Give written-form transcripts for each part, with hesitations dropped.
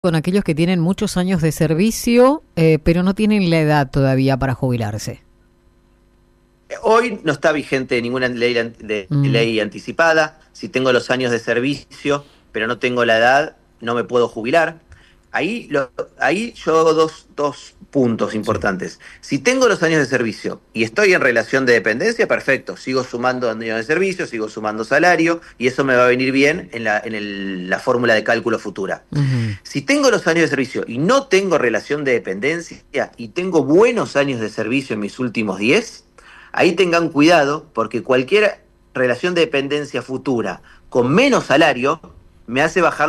Con aquellos que tienen muchos años de servicio, pero no tienen la edad todavía para jubilarse? Hoy no está vigente ninguna ley anticipada. Si tengo los años de servicio, pero no tengo la edad, no me puedo jubilar. Ahí yo hago dos puntos importantes. Si tengo los años de servicio y estoy en relación de dependencia, perfecto. Sigo sumando años de servicio, sigo sumando salario y eso me va a venir bien en la fórmula de cálculo futura. Si tengo los años de servicio y no tengo relación de dependencia y tengo buenos años de servicio en mis últimos 10, ahí tengan cuidado porque cualquier relación de dependencia futura con menos salario me hace bajar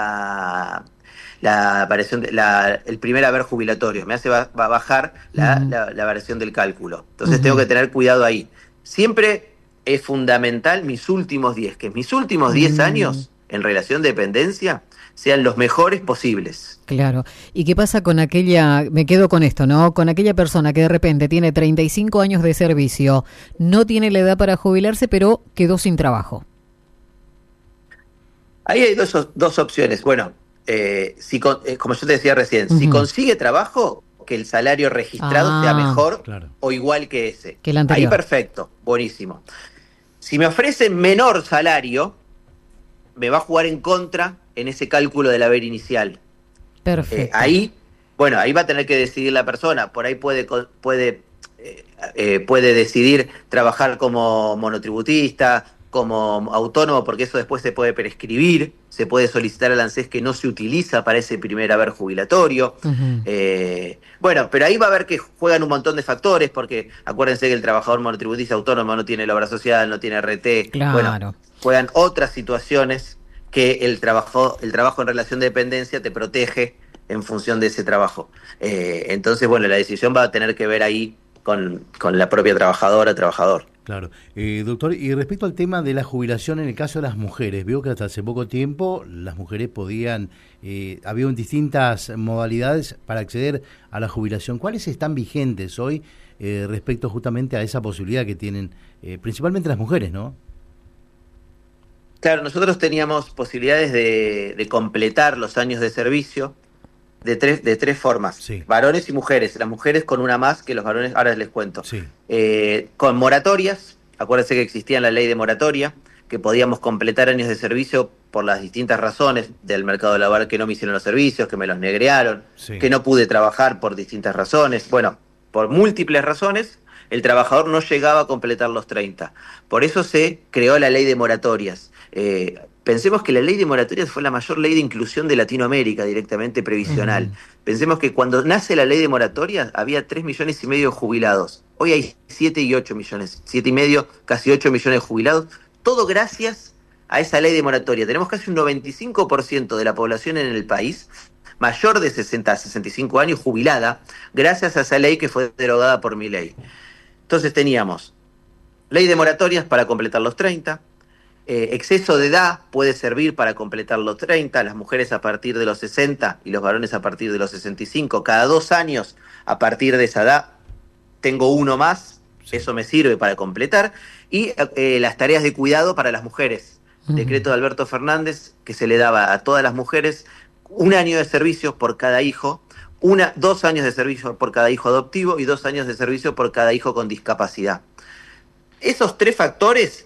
el primer haber jubilatorio, me hace bajar la variación del cálculo. Entonces tengo que tener cuidado ahí. Siempre es fundamental mis últimos 10, que mis últimos 10 años en relación de dependencia sean los mejores posibles. Claro. ¿Y qué pasa con me quedo con esto, ¿no? Con aquella persona que de repente tiene 35 años de servicio, no tiene la edad para jubilarse, pero quedó sin trabajo? Ahí hay dos opciones. Bueno, como yo te decía recién, si consigue trabajo, que el salario registrado sea mejor o igual que ese. Que el anterior. Ahí perfecto, buenísimo. Si me ofrecen menor salario, me va a jugar en contra en ese cálculo del haber inicial. Perfecto. Ahí va a tener que decidir la persona. Por ahí puede decidir trabajar como monotributista, como autónomo, porque eso después se puede prescribir, se puede solicitar al ANSES que no se utiliza para ese primer haber jubilatorio. Pero ahí va a haber que juegan un montón de factores, porque acuérdense que el trabajador monotributista autónomo no tiene la obra social, no tiene RT. Claro. Bueno, juegan otras situaciones que el trabajo en relación de dependencia te protege en función de ese trabajo. Entonces, la decisión va a tener que ver ahí con la propia trabajador. Claro. Doctor, y respecto al tema de la jubilación en el caso de las mujeres, veo que hasta hace poco tiempo las mujeres podían, había distintas modalidades para acceder a la jubilación. ¿Cuáles están vigentes hoy respecto justamente a esa posibilidad que tienen principalmente las mujeres, no? Claro, nosotros teníamos posibilidades de completar los años de servicio de tres formas, sí. Varones y mujeres. Las mujeres con una más que los varones, ahora les cuento. Sí. Con moratorias, acuérdense que existía la ley de moratoria, que podíamos completar años de servicio por las distintas razones del mercado laboral, que no me hicieron los servicios, que me los negrearon, sí. Que no pude trabajar por distintas razones. Bueno, por múltiples razones, el trabajador no llegaba a completar los 30. Por eso se creó la ley de moratorias. Pensemos que la ley de moratorias fue la mayor ley de inclusión de Latinoamérica, directamente previsional. Pensemos que cuando nace la ley de moratorias había 3,5 millones de jubilados. Hoy hay 7,8 millones, 7,5, casi 8 millones de jubilados. Todo gracias a esa ley de moratoria. Tenemos casi un 95% de la población en el país mayor de 60 a 65 años jubilada, gracias a esa ley que fue derogada por Milei. Entonces teníamos ley de moratorias para completar los 30, exceso de edad puede servir para completar los 30, las mujeres a partir de los 60 y los varones a partir de los 65. Cada 2 años, a partir de esa edad, tengo uno más, eso me sirve para completar. Y las tareas de cuidado para las mujeres. Decreto de Alberto Fernández, que se le daba a todas las mujeres 1 año de servicio por cada hijo, 2 años de servicio por cada hijo adoptivo y 2 años de servicio por cada hijo con discapacidad. Esos 3 factores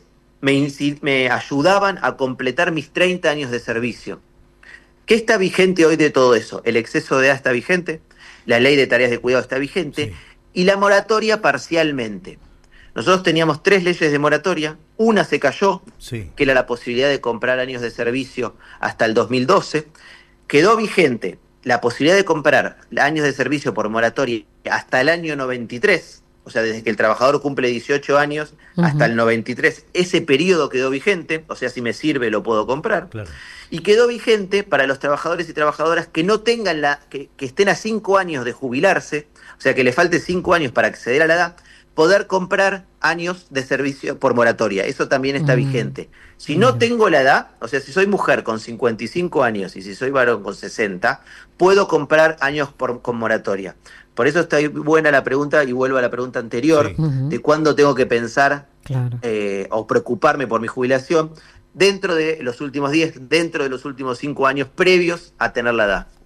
me ayudaban a completar mis 30 años de servicio. ¿Qué está vigente hoy de todo eso? El exceso de edad está vigente, la ley de tareas de cuidado está vigente, sí. Y la moratoria parcialmente. Nosotros teníamos 3 leyes de moratoria, una se cayó, sí. Que era la posibilidad de comprar años de servicio hasta el 2012, quedó vigente la posibilidad de comprar años de servicio por moratoria hasta el año 93, o sea, desde que el trabajador cumple 18 años hasta el 93, ese periodo quedó vigente, o sea, si me sirve lo puedo comprar. Claro. Y quedó vigente para los trabajadores y trabajadoras que no tengan que estén a 5 años de jubilarse, o sea, que le falte 5 años para acceder a la edad, poder comprar años de servicio por moratoria. Eso también está vigente. Si no tengo la edad, o sea, si soy mujer con 55 años y si soy varón con 60, puedo comprar años con moratoria. Por eso está buena la pregunta, y vuelvo a la pregunta anterior, sí. De cuándo tengo que pensar o preocuparme por mi jubilación dentro de los últimos 10, dentro de los últimos 5 años previos a tener la edad.